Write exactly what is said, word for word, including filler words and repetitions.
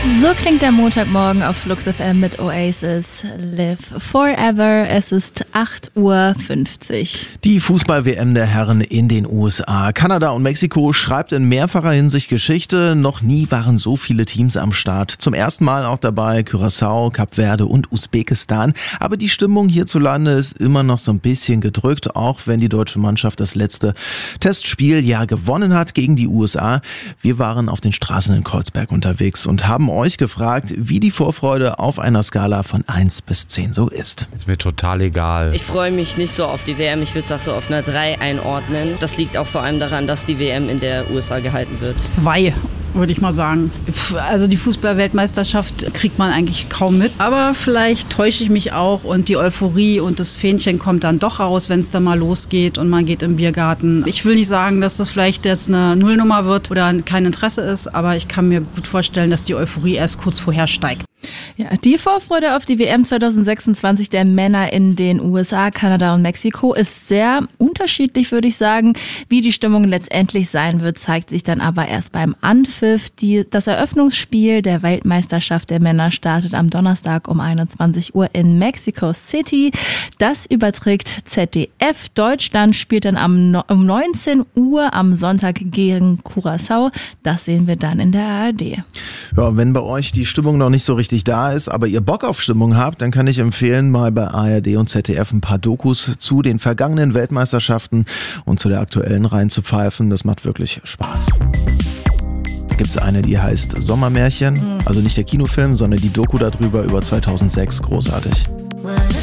So klingt der Montagmorgen auf Flux F M mit Oasis Live Forever. Es ist acht Uhr fünfzig. Die Fußball-W M der Herren in den U S A. Kanada und Mexiko schreibt in mehrfacher Hinsicht Geschichte. Noch nie waren so viele Teams am Start. Zum ersten Mal auch dabei Curaçao, Kap Verde und Usbekistan. Aber die Stimmung hierzulande ist immer noch so ein bisschen gedrückt, auch wenn die deutsche Mannschaft das letzte Testspiel ja gewonnen hat gegen die U S A. Wir waren auf den Straßen in Kreuzberg unterwegs und haben euch gefragt, wie die Vorfreude auf einer Skala von eins bis zehn so ist. Ist mir total egal. Ich freue mich nicht so auf die W M, ich würde das so auf einer drei einordnen. Das liegt auch vor allem daran, dass die W M in der U S A gehalten wird. Zwei, würde ich mal sagen. Also die Fußball-Weltmeisterschaft kriegt man eigentlich kaum mit. Aber vielleicht täusche ich mich auch und die Euphorie und das Fähnchen kommt dann doch raus, wenn es dann mal losgeht und man geht im Biergarten. Ich will nicht sagen, dass das vielleicht jetzt eine Nullnummer wird oder kein Interesse ist, aber ich kann mir gut vorstellen, dass die Euphorie erst kurz vorher steigt. Ja, die Vorfreude auf die W M zwanzig sechsundzwanzig der Männer in den U S A, Kanada und Mexiko ist sehr unterschiedlich, würde ich sagen. Wie die Stimmung letztendlich sein wird, zeigt sich dann aber erst beim Anpfiff. Die, das Eröffnungsspiel der Weltmeisterschaft der Männer startet am Donnerstag um einundzwanzig Uhr in Mexico City. Das überträgt Z D F. Deutschland spielt dann am, um neunzehn Uhr am Sonntag gegen Curaçao. Das sehen wir dann in der A R D. Ja, wenn bei euch die Stimmung noch nicht so richtig da ist, aber ihr Bock auf Stimmung habt, dann kann ich empfehlen, mal bei A R D und Z D F ein paar Dokus zu den vergangenen Weltmeisterschaften und zu der aktuellen reinzupfeifen. Das macht wirklich Spaß. Da gibt's eine, die heißt Sommermärchen, also nicht der Kinofilm, sondern die Doku darüber über zweitausendsechs. Großartig.